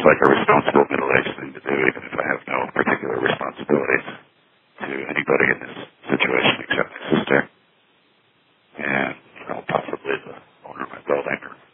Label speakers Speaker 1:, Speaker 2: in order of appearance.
Speaker 1: like a responsible middle-aged thing to do, even if I have no particular responsibilities to anybody in this